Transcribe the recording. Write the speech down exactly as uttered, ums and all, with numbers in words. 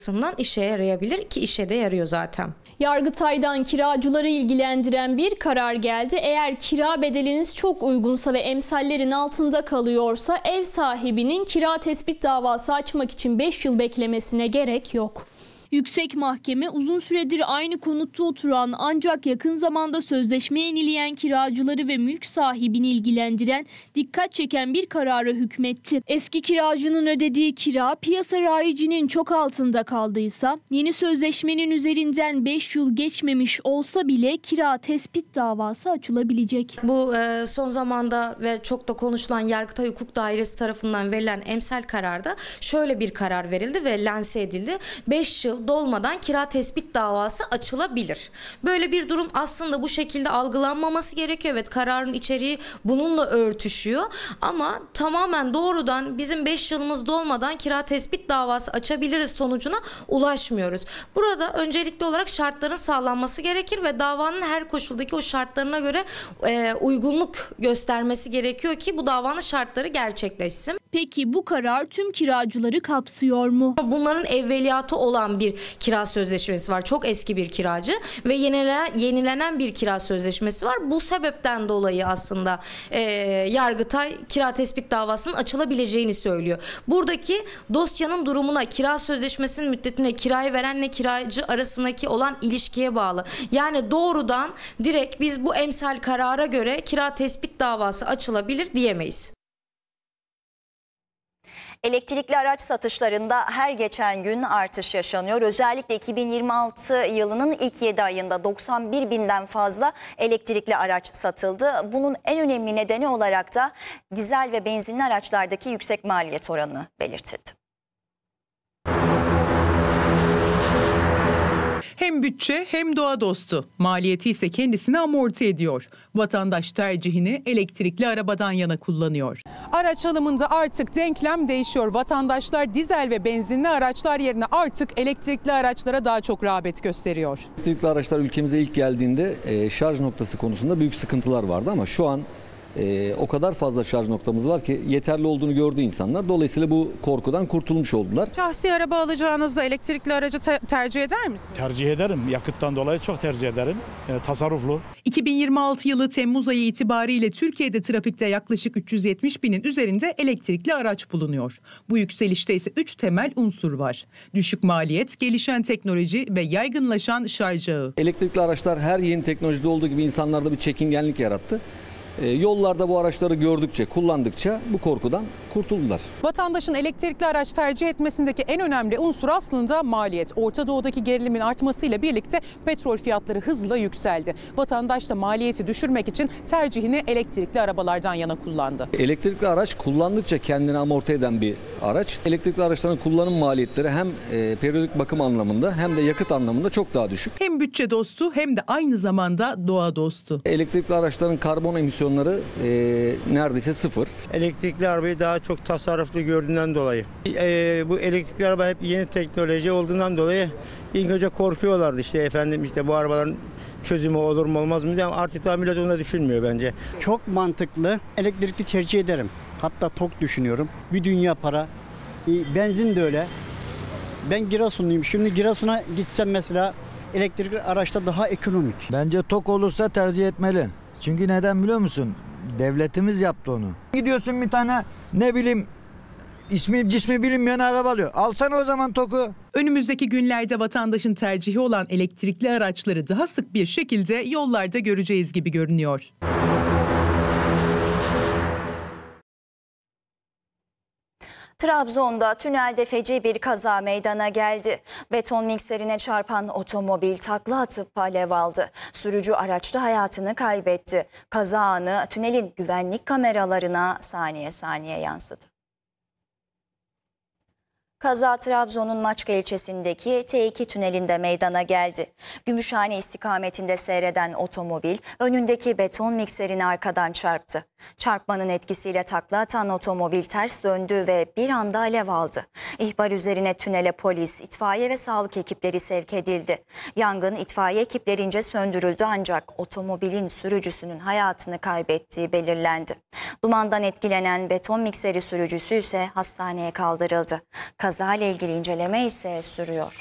işe yarayabilir ki işe de yarıyor zaten. Yargıtay'dan kiracıları ilgilendiren bir karar geldi. Eğer kira bedeliniz çok uygunsa ve emsallerin altında kalıyorsa ev sahibinin kira tespit davası açmak için beş yıl beklemesine gerek yok. Yüksek Mahkeme uzun süredir aynı konutta oturan ancak yakın zamanda sözleşme yenileyen kiracıları ve mülk sahibini ilgilendiren dikkat çeken bir karara hükmetti. Eski kiracının ödediği kira piyasa rayicinin çok altında kaldıysa yeni sözleşmenin üzerinden beş yıl geçmemiş olsa bile kira tespit davası açılabilecek. Bu e, son zamanda ve çok da konuşulan Yargıtay Hukuk Dairesi tarafından verilen emsal kararda şöyle bir karar verildi ve lanse edildi. beş yıl dolmadan kira tespit davası açılabilir. Böyle bir durum aslında bu şekilde algılanmaması gerekiyor. Evet, kararın içeriği bununla örtüşüyor ama tamamen doğrudan bizim beş yılımız dolmadan kira tespit davası açabiliriz sonucuna ulaşmıyoruz. Burada öncelikli olarak şartların sağlanması gerekir ve davanın her koşuldaki o şartlarına göre e, uygunluk göstermesi gerekiyor ki bu davanın şartları gerçekleşsin. Peki bu karar tüm kiracıları kapsıyor mu? Bunların evveliyatı olan bir kira sözleşmesi var. Çok eski bir kiracı ve yenilenen, yenilenen bir kira sözleşmesi var. Bu sebepten dolayı aslında e, Yargıtay kira tespit davasının açılabileceğini söylüyor. Buradaki dosyanın durumuna, kira sözleşmesinin müddetine, kirayı verenle kiracı arasındaki olan ilişkiye bağlı. Yani doğrudan direkt biz bu emsal karara göre kira tespit davası açılabilir diyemeyiz. Elektrikli araç satışlarında her geçen gün artış yaşanıyor. Özellikle iki bin yirmi altı yılının ilk yedi ayında doksan bir binden fazla elektrikli araç satıldı. Bunun en önemli nedeni olarak da dizel ve benzinli araçlardaki yüksek maliyet oranı belirtildi. Hem bütçe hem doğa dostu. Maliyeti ise kendisini amorti ediyor. Vatandaş tercihini elektrikli arabadan yana kullanıyor. Araç alımında artık denklem değişiyor. Vatandaşlar dizel ve benzinli araçlar yerine artık elektrikli araçlara daha çok rağbet gösteriyor. Elektrikli araçlar ülkemize ilk geldiğinde e, şarj noktası konusunda büyük sıkıntılar vardı ama şu an Ee, o kadar fazla şarj noktamız var ki yeterli olduğunu gördü insanlar. Dolayısıyla bu korkudan kurtulmuş oldular. Şahsi araba alacağınızda elektrikli aracı te- tercih eder misiniz? Tercih ederim. Yakıttan dolayı çok tercih ederim. E, tasarruflu. iki bin yirmi altı yılı Temmuz ayı itibariyle Türkiye'de trafikte yaklaşık üç yüz yetmiş binin üzerinde elektrikli araç bulunuyor. Bu yükselişte ise üç temel unsur var. Düşük maliyet, gelişen teknoloji ve yaygınlaşan şarj ağı. Elektrikli araçlar her yeni teknolojide olduğu gibi insanlarda bir çekingenlik yarattı. E, yollarda bu araçları gördükçe, kullandıkça bu korkudan kurtuldular. Vatandaşın elektrikli araç tercih etmesindeki en önemli unsur aslında maliyet. Orta Doğu'daki gerilimin artmasıyla birlikte petrol fiyatları hızla yükseldi. Vatandaş da maliyeti düşürmek için tercihini elektrikli arabalardan yana kullandı. Elektrikli araç kullandıkça kendini amorti eden bir araç. Elektrikli araçların kullanım maliyetleri hem e, periyodik bakım anlamında hem de yakıt anlamında çok daha düşük. Hem bütçe dostu hem de aynı zamanda doğa dostu. Elektrikli araçların karbon emisyonları e, neredeyse sıfır. Elektrikli arabayı daha çok tasarruflu gördüğünden dolayı. E, bu elektrikli araba hep yeni teknoloji olduğundan dolayı ilk önce korkuyorlardı işte efendim işte bu arabaların çözümü olur mu olmaz mı diye, ama artık daha millet onu da düşünmüyor bence. Çok mantıklı. Elektrikli tercih ederim. Hatta tok düşünüyorum. Bir dünya para. Benzin de öyle. Ben Giresunluyum. Şimdi Giresun'a gitsem mesela elektrikli araçta daha ekonomik. Bence tok olursa tercih etmeli. Çünkü neden biliyor musun? Devletimiz yaptı onu. Gidiyorsun bir tane ne bileyim ismi cismi bilinmeyen araba alıyor. Alsana o zaman toku. Önümüzdeki günlerde vatandaşın tercihi olan elektrikli araçları daha sık bir şekilde yollarda göreceğiz gibi görünüyor. Trabzon'da tünelde feci bir kaza meydana geldi. Beton mikserine çarpan otomobil takla atıp alev aldı. Sürücü araçta hayatını kaybetti. Kaza anı tünelin güvenlik kameralarına saniye saniye yansıdı. Kaza Trabzon'un Maçka ilçesindeki T iki tünelinde meydana geldi. Gümüşhane istikametinde seyreden otomobil önündeki beton mikserini arkadan çarptı. Çarpmanın etkisiyle takla atan otomobil ters döndü ve bir anda alev aldı. İhbar üzerine tünele polis, itfaiye ve sağlık ekipleri sevk edildi. Yangın itfaiye ekiplerince söndürüldü ancak otomobilin sürücüsünün hayatını kaybettiği belirlendi. Dumandan etkilenen beton mikseri sürücüsü ise hastaneye kaldırıldı. Kazayla ilgili inceleme ise sürüyor.